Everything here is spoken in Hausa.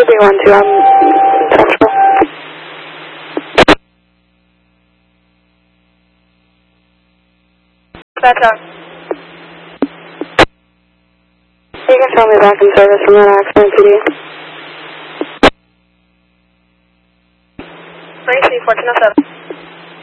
312, I'm Central. That's up. You can tell me back in service from that accident, PD. 3C 1407.